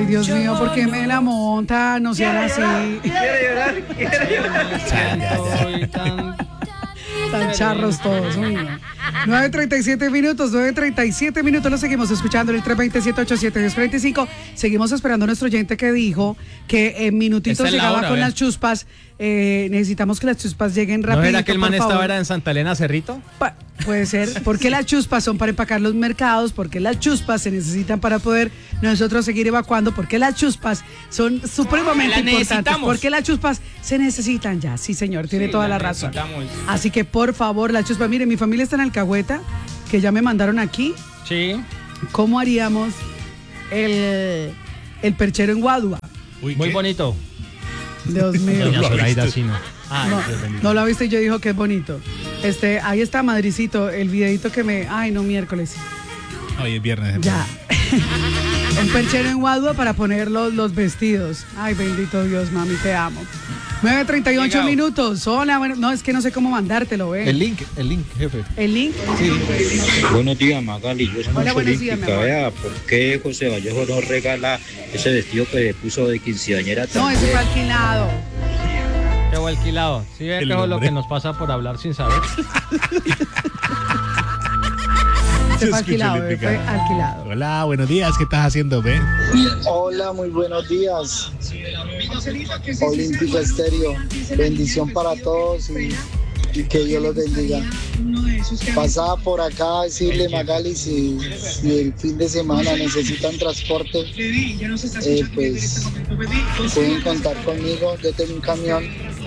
Dios mío, ¿por qué me la monta? No sean así. Quiere llorar. Tan charros todos. 9:37 minutos. Lo seguimos escuchando en el 320-787-1045. Seguimos esperando a nuestro oyente que dijo que en minutitos llegaba con las chuspas. Necesitamos que las chuspas lleguen rápido. ¿No era que el man estaba en Santa Elena Cerrito? Puede ser, porque las chuspas son para empacar los mercados, porque las chuspas se necesitan para poder nosotros seguir evacuando, porque las chuspas son supremamente importantes, porque las chuspas se necesitan ya. Sí, señor, tiene toda la razón. Así que por favor, las chuspas, mire, mi familia está en Alcahueta, que ya me mandaron aquí. Sí. ¿Cómo haríamos el perchero en Guadua? Uy, muy bonito. Dios mío. No lo viste y yo dijo que es bonito. Ahí está, Madricito, el videito que me... Ay, no, miércoles. Hoy es viernes. Ya. Un perchero en Guadua para poner los vestidos. Ay, bendito Dios, mami, te amo. 9:38 minutos. Hola, bueno, no, es que no sé cómo mandártelo, ¿eh? El link, jefe. ¿El link? Sí. Buenos días, Magali. Yo soy Hola, buenos días, mi amor. Vea, ¿por qué José Vallejo no regala ese vestido que le puso de quinceañera también? No, ese fue alquilado. Quedó alquilado. Sí, es lo que nos pasa por hablar sin saber. Se fue alquilado, fue alquilado. Hola, buenos días, ¿qué estás haciendo, Ben? Hola, muy buenos días. Olímpica Estéreo, bendición para todos y que Dios los bendiga. Pasaba por acá a decirle, Magali, si el fin de semana necesitan transporte, pues pueden contar conmigo. Yo tengo un camión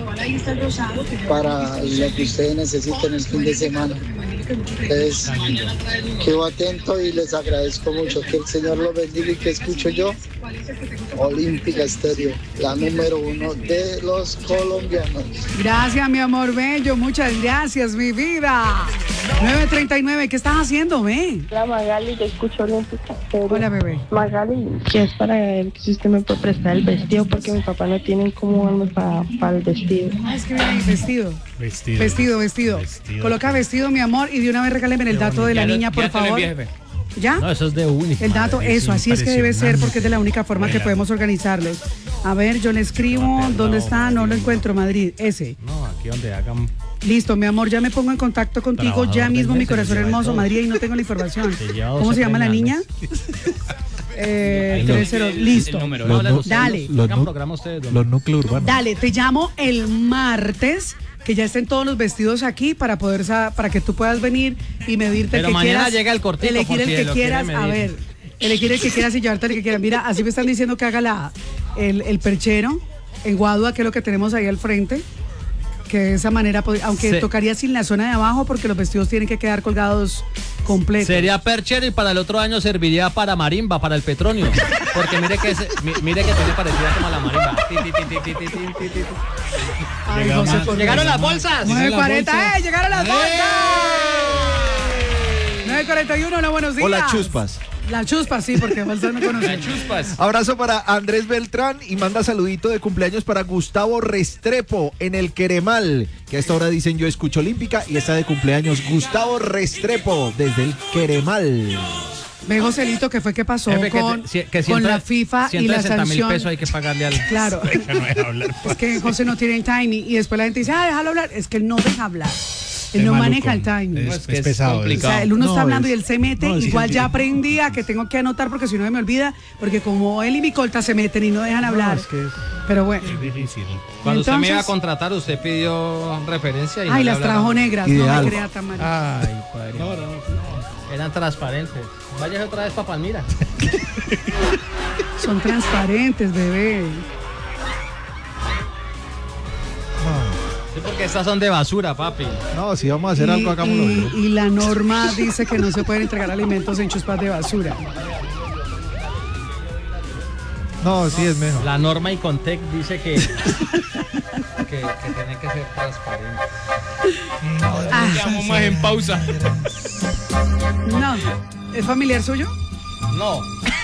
para lo que ustedes necesiten el fin de semana. Entonces, quedo atento y les agradezco mucho. Que el Señor los bendiga. Y que escucho yo, Olímpica Estéreo, la número 1 de los colombianos. Gracias, mi amor bello, muchas gracias, mi vida. 9:39, ¿qué estás haciendo, ve? Hola, Magali, te escucho Olímpica Estéreo. Hola, bebé. Magali, que es para ver si usted me puede prestar el vestido, porque mi papá no tiene cómo darme para el vestido. Es que viene vestido. Vestido. Coloca vestido, mi amor, y de una vez regáleme el dato de la niña, por favor. ¿Ya? No, eso es de único. El dato, eso, así es que debe ser, porque es de la única forma que podemos organizarlos. A ver, yo le escribo, ¿dónde está? No lo encuentro, Madrid, ese. No, aquí donde hagan... Listo, mi amor, ya me pongo en contacto contigo, ya mismo, mi corazón hermoso, Madrid, y no tengo la información. ¿Cómo se llama la niña? 30, listo. Dale. Los núcleos urbanos. Dale, te llamo el martes, que ya estén todos los vestidos aquí para que tú puedas venir y medirte el que quieras. Pero mañana llega el cortito. Elegir el que quieras, a ver, elegir el que quieras y llevarte el que quieras. Mira, así me están diciendo que haga el perchero en Guadua, que es lo que tenemos ahí al frente. Que de esa manera, aunque tocaría sin la zona de abajo, porque los vestidos tienen que quedar colgados completos. Sería perchero y para el otro año serviría para marimba, para el Petronio. Porque mire que tiene parecida como a la marimba. Ay, José, ¡Llegaron las bolsas! 9:40, ¡llegaron las bolsas! 9:41, hola, buenos días. Hola, chuspas. La chuspa, sí, porque Balsar no conoce. La chuspas. Abrazo para Andrés Beltrán y manda saludito de cumpleaños para Gustavo Restrepo en el Queremal, que a esta hora dicen yo escucho Olímpica y está de cumpleaños Gustavo Restrepo desde el Queremal. Ve, Joselito, ¿qué fue que pasó con la FIFA y la sanción? $160,000 hay que pagarle al... Claro. Es que José no tiene timing y después la gente dice, déjalo hablar. Es que él no deja hablar. Él no maneja el timing. Es pesado. O sea, el uno está hablando y él se mete. Igual ya aprendí a que tengo que anotar porque si no me olvida. Porque como él y mi colta se meten y no dejan hablar. Pero bueno. Es difícil. Cuando usted me iba a contratar, usted pidió referencia. Y las trajo negras. Ideal. No me crea tan mal. Ay, padre. No. Eran transparentes. Váyase otra vez para Palmira. Son transparentes, bebé. Sí, porque estas son de basura, papi. No, si vamos a hacer algo, hagámoslo. Y la norma dice que no se pueden entregar alimentos en chuspas de basura. No, sí es mejor. La norma Icontec dice que tiene que ser transparente. Vamos más en pausa. No. ¿Es familiar suyo? No.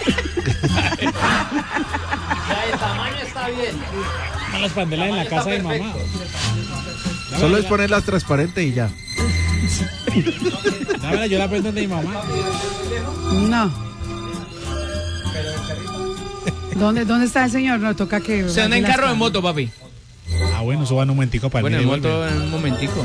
Ya el tamaño está bien. Las pandelas en la casa de mamá. Solo es ponerlas transparentes y ya. Dámela, yo la prendo de mi mamá. No. Pero el perrito. ¿Dónde está el señor? No, toca que... Se anda en carro de moto, papi. Ah, bueno, suban un momentico para bueno, en moto en un momentico.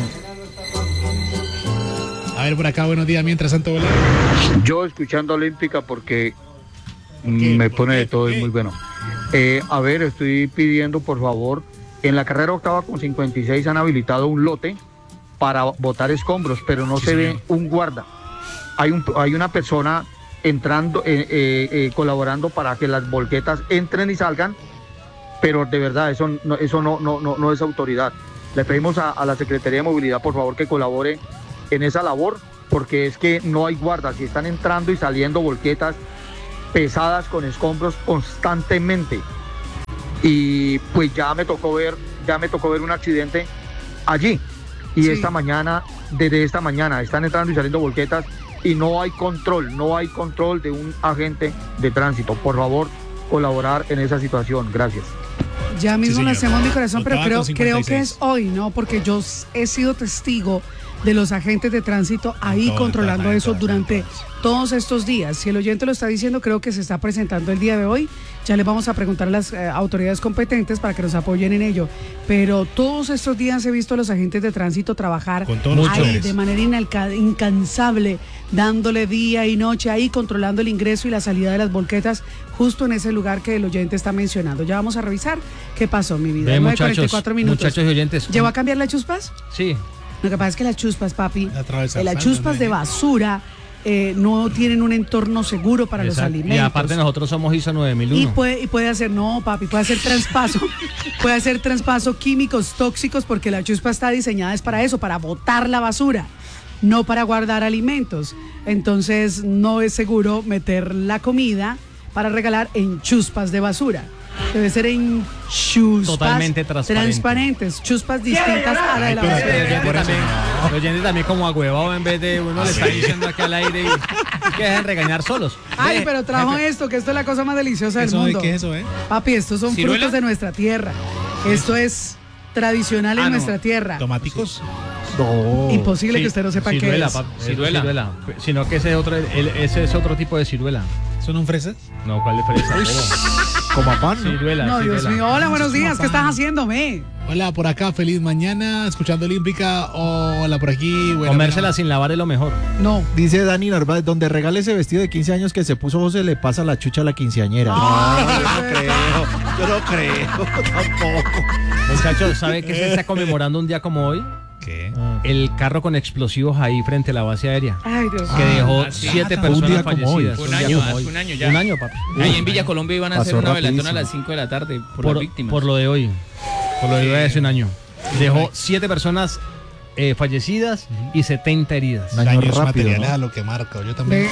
A ver, por acá, buenos días, mientras tanto, Bolero. Yo escuchando Olímpica porque me pone de todo y muy bueno. A ver, estoy pidiendo, por favor, en la carrera octava con 56 han habilitado un lote para botar escombros, pero no se ve un guarda. Hay una persona entrando, colaborando para que las volquetas entren y salgan, pero de verdad eso no es autoridad. Le pedimos a la Secretaría de Movilidad, por favor, que colabore en esa labor, porque es que no hay guardas y están entrando y saliendo volquetas pesadas con escombros constantemente. Y pues ya me tocó ver un accidente allí. Y sí. Desde esta mañana están entrando y saliendo volquetas y no hay control de un agente de tránsito. Por favor, colaborar en esa situación. Gracias. Ya mismo le hacemos mi corazón, pero creo que es hoy, ¿no? Porque yo he sido testigo de los agentes de tránsito ahí controlando eso durante todos estos días. Si el oyente lo está diciendo, creo que se está presentando el día de hoy. Ya les vamos a preguntar a las autoridades competentes para que nos apoyen en ello. Pero todos estos días he visto a los agentes de tránsito trabajar ahí de manera incansable, dándole día y noche ahí, controlando el ingreso y la salida de las volquetas justo en ese lugar que el oyente está mencionando. Ya vamos a revisar qué pasó, mi vida. 9:44 minutos. Muchachos y oyentes. ¿Llegó a cambiar las chuspas? Sí. Lo que pasa es que las chuspas, papi, las chuspas de basura no tienen un entorno seguro para los alimentos. Y aparte nosotros somos ISO 9001. Y puede hacer, no, papi, puede hacer traspaso. Puede hacer traspaso químicos tóxicos porque la chuspa está diseñada es para eso, para botar la basura, no para guardar alimentos. Entonces no es seguro meter la comida para regalar en chuspas de basura. Debe ser en chuspas totalmente transparentes, chuspas distintas a la de la basura. El oyente también como agüevado, en vez de uno le está diciendo aquí al aire y que dejen regañar solos. Ay, pero trajo esto, que esto es la cosa más deliciosa del mundo. ¿Qué es eso, Papi, estos son frutos de nuestra tierra. Esto es tradicional en nuestra tierra. ¿Tomáticos? No. Imposible que usted no sepa qué es. Ciruela. Sino que ese es otro tipo de ciruela. ¿Son un fresas? No, ¿cuál de fresa? Como a pan. Ciruela. No, ciruela. Dios mío. Hola, buenos días. ¿Qué estás haciéndome? Hola, por acá, feliz mañana, escuchando Olímpica. Hola, por aquí. Comérsela sin lavar es lo mejor. No. Dice Dani Narváez, donde regale ese vestido de 15 años que se puso José, le pasa la chucha a la quinceañera. Yo no creo, tampoco. Muchachos, ¿sabe qué se está conmemorando un día como hoy? ¿Qué? El carro con explosivos ahí frente a la base aérea. Ay, Dios. Que dejó 7 personas fallecidas. Un año ya. Un año, papi. Ahí en Villa Colombia iban a hacer una velatón a las 5 de la tarde por las víctimas. Por lo de hoy. Por lo de hoy hace un año. Dejó 7 personas fallecidas y 70 heridas. Daños materiales a lo que marca. Yo también.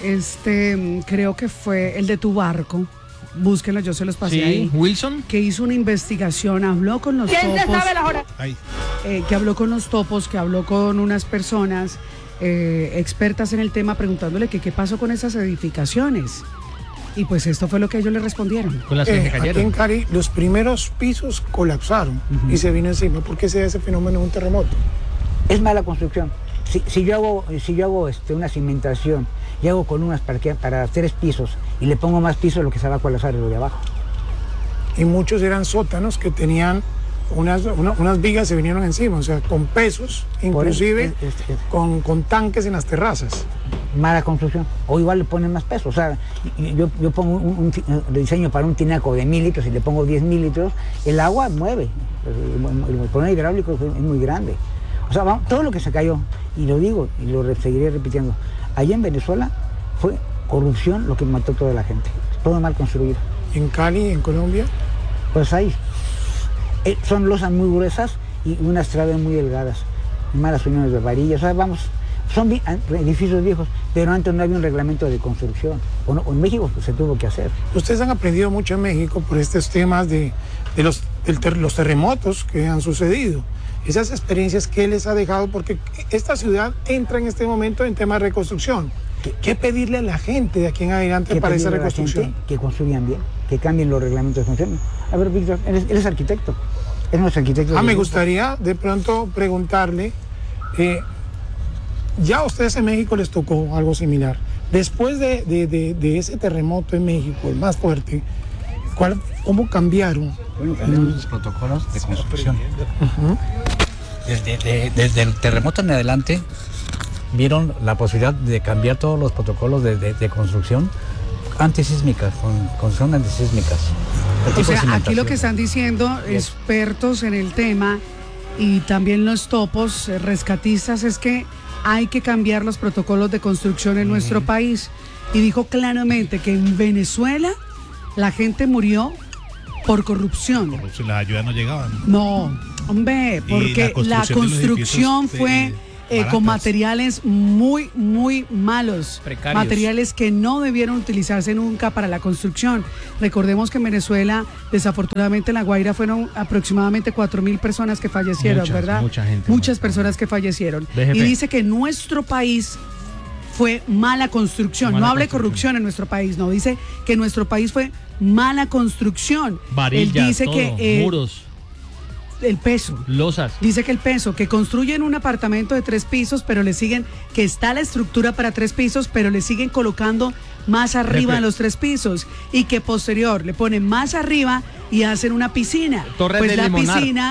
Creo que fue el de tu barco. Búsquenlo, yo se los pasé ahí. Wilson. Que hizo una investigación, habló con los topos. ¿Quién sabe la hora? Que habló con los topos, que habló con unas personas expertas en el tema, preguntándole que qué pasó con esas edificaciones. Y pues esto fue lo que ellos le respondieron. Con las que cayeron. Aquí en Cari, los primeros pisos colapsaron y se vino encima. ¿Por qué se da ese fenómeno en un terremoto? Es mala construcción. Si yo hago una cimentación y hago columnas para 3 pisos y le pongo más pisos, lo que se va a colapsar es lo de abajo. Y muchos eran sótanos que tenían unas vigas, se vinieron encima, o sea, con pesos, inclusive con tanques en las terrazas. Mala construcción. O igual le ponen más peso. O sea, yo pongo un diseño para un tinaco de 1000 litros y le pongo 10.000 litros, el agua mueve. El problema hidráulico es muy grande. O sea, todo lo que se cayó, y lo digo y lo seguiré repitiendo, allá en Venezuela fue corrupción lo que mató a toda la gente. Todo mal construido. ¿En Cali, en Colombia? Pues ahí. Son losas muy gruesas y unas traves muy delgadas. Malas uniones de varillas. O sea, son edificios viejos, pero antes no había un reglamento de construcción. En México pues, se tuvo que hacer. Ustedes han aprendido mucho en México por estos temas de los terremotos que han sucedido. Esas experiencias que les ha dejado, porque esta ciudad entra en este momento en tema de reconstrucción. ¿Qué pedirle a la gente de aquí en adelante para esa reconstrucción? Que construyan bien, que cambien los reglamentos de construcción. A ver, Víctor, él es arquitecto. Es nuestro arquitecto. Me gustaría de pronto preguntarle, ya a ustedes en México les tocó algo similar. Después de ese terremoto en México, el más fuerte, ¿Cómo cambiaron? Bueno, cambiaron los protocolos de construcción. Desde el terremoto en adelante vieron la posibilidad de cambiar todos los protocolos de construcción antisísmicas, con zonas antisísmicas. O sea, aquí lo que están diciendo expertos en el tema y también los topos rescatistas es que hay que cambiar los protocolos de construcción en nuestro país. Y dijo claramente que en Venezuela la gente murió por corrupción. Las ayudas no llegaban. No, hombre, porque la construcción fue con materiales muy, muy malos. Precarios. Materiales que no debieron utilizarse nunca para la construcción. Recordemos que en Venezuela, desafortunadamente en La Guaira fueron aproximadamente 4.000 personas que fallecieron, ¿verdad? Mucha gente. Muchas personas que fallecieron. BGP. Y dice que nuestro país fue mala construcción. No hable corrupción en nuestro país, no. Dice que nuestro país fue mala construcción. Varillas, él dice todo, que muros, el peso. losas. Dice que el peso, que construyen un apartamento de 3 pisos, pero le siguen, que está la estructura para 3 pisos, pero le siguen colocando más arriba de los 3 pisos. Y que posterior le ponen más arriba y hacen una piscina. Torres pues de la Limonar. piscina